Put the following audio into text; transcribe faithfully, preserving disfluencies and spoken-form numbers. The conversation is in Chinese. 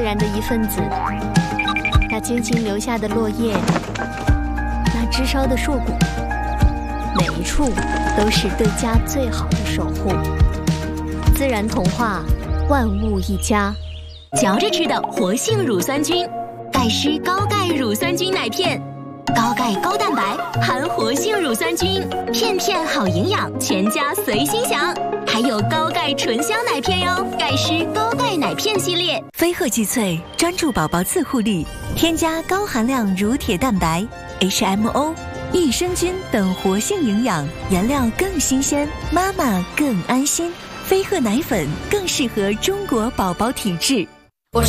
然的一份子。那精心留下的落叶，那枝梢的硕果，每一处都是对家最好的守护。自然童话，万物一家。 嚼着吃的活性乳酸菌，钙湿高钙乳酸菌奶片，高钙高蛋白，含活性乳酸菌，片片好营养，全家随心享。还有高钙醇香奶片哟，钙湿高钙奶片系列。 飞鹤济萃专注宝宝自护力，添加高含量乳铁蛋白、H M O、益生菌等活性营养，原料更新鲜，妈妈更安心。飞鹤奶粉更适合中国宝宝体质。